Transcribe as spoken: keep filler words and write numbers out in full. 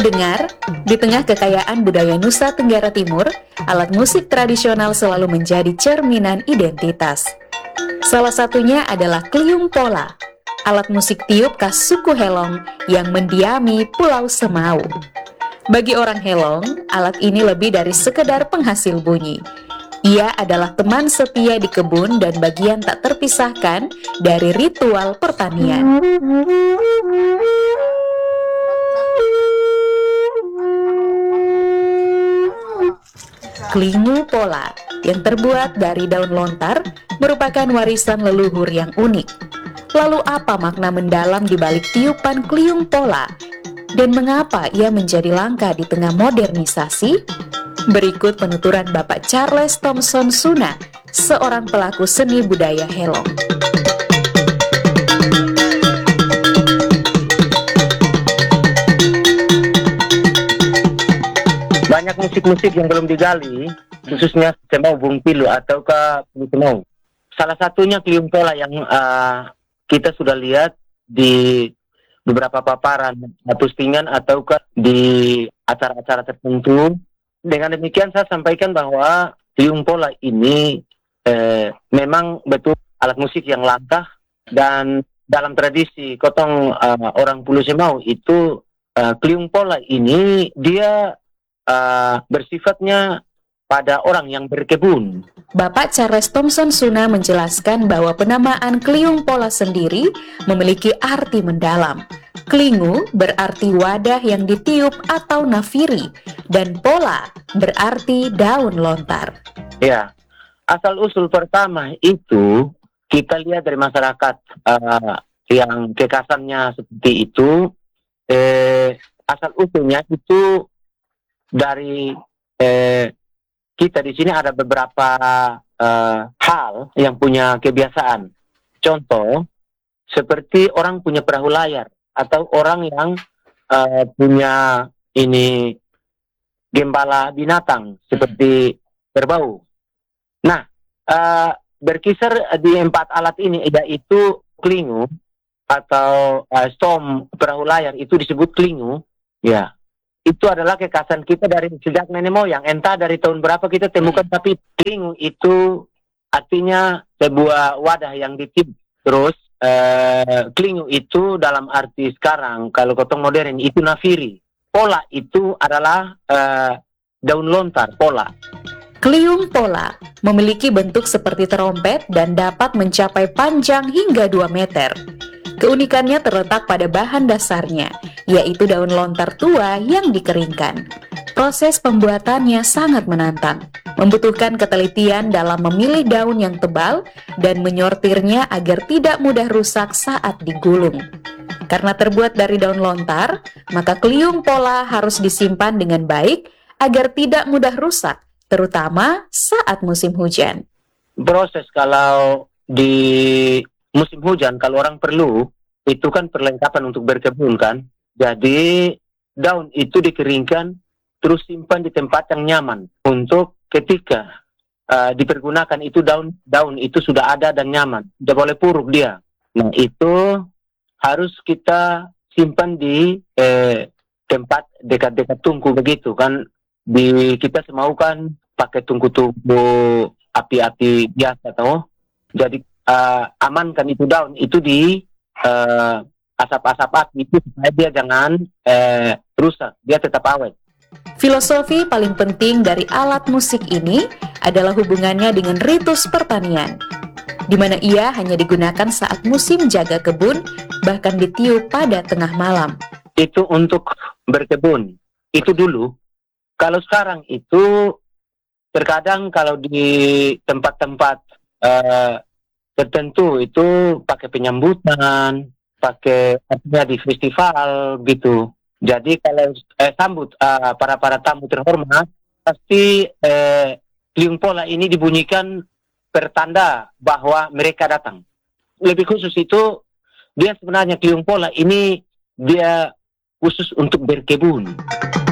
Pendengar, di tengah kekayaan budaya Nusa Tenggara Timur, alat musik tradisional selalu menjadi cerminan identitas. Salah satunya adalah Kliung Pola, alat musik tiup khas suku Helong yang mendiami Pulau Semau. Bagi orang Helong, alat ini lebih dari sekedar penghasil bunyi. Ia adalah teman setia di kebun dan bagian tak terpisahkan dari ritual pertanian. Klingu Pola yang terbuat dari daun lontar merupakan warisan leluhur yang unik. Lalu apa makna mendalam di balik tiupan Kliung Pola? Dan mengapa ia menjadi langka di tengah modernisasi? Berikut penuturan Bapak Charles Thompson Suna, seorang pelaku seni budaya Helong. Banyak musik-musik yang belum digali, khususnya Semau Bung Pilu atau ke Semau. Salah satunya Kliung Pola yang uh, kita sudah lihat di beberapa paparan postingan atau ke di acara-acara tertentu. Dengan demikian saya sampaikan bahwa Kliung Pola ini eh, memang betul alat musik yang langka, dan dalam tradisi kotong uh, orang Pulau Semau itu uh, Kliung Pola ini dia Uh, bersifatnya pada orang yang berkebun. Bapak Charles Thompson Suna menjelaskan bahwa penamaan Kliung Pola sendiri memiliki arti mendalam. Klingu berarti wadah yang ditiup atau nafiri, dan pola berarti daun lontar. Ya, asal-usul pertama itu kita lihat dari masyarakat uh, yang kekasannya seperti itu. Eh, asal-usulnya itu dari eh, kita di sini ada beberapa eh, hal yang punya kebiasaan. Contoh, seperti orang punya perahu layar atau orang yang eh, punya ini gembala binatang seperti kerbau. Nah, eh, berkisar di empat alat ini, yaitu klingu atau eh, stom perahu layar itu disebut klingu, ya. Itu adalah kekhasan kita dari sejak nenek moyang. Entah dari tahun berapa kita temukan, hmm. tapi klingu itu artinya sebuah wadah yang ditiup. Terus eh, klingu itu dalam arti sekarang, kalau kotong modern itu nafiri. Pola itu adalah eh, daun lontar, pola. Kliung Pola memiliki bentuk seperti terompet dan dapat mencapai panjang hingga dua meter. Keunikannya terletak pada bahan dasarnya, yaitu daun lontar tua yang dikeringkan. Proses pembuatannya sangat menantang, membutuhkan ketelitian dalam memilih daun yang tebal dan menyortirnya agar tidak mudah rusak saat digulung. Karena terbuat dari daun lontar, maka Kliung Pola harus disimpan dengan baik agar tidak mudah rusak, terutama saat musim hujan. Proses kalau di musim hujan, kalau orang perlu, itu kan perlengkapan untuk berkebun kan. Jadi daun itu dikeringkan, terus simpan di tempat yang nyaman. Untuk ketika uh, dipergunakan itu daun daun itu sudah ada dan nyaman, tidak boleh puruk dia. Nah itu harus kita simpan di eh, tempat dekat-dekat tungku begitu kan. Di kita semau kan pakai tungku-tungku api-api biasa toh. Jadi Uh, amankan itu daun itu di uh, asap-asap api itu supaya dia jangan uh, rusak, dia tetap awet. Filosofi paling penting dari alat musik ini adalah hubungannya dengan ritus pertanian, di mana ia hanya digunakan saat musim jaga kebun, bahkan ditiup pada tengah malam. Itu untuk berkebun, itu dulu. Kalau sekarang itu terkadang kalau di tempat-tempat uh, tertentu itu pakai penyambutan, pakai artinya di festival gitu. Jadi kalau eh, sambut uh, para para tamu terhormat, pasti eh, Kliung Pola ini dibunyikan pertanda bahwa mereka datang. Lebih khusus itu dia sebenarnya Kliung Pola ini dia khusus untuk berkebun.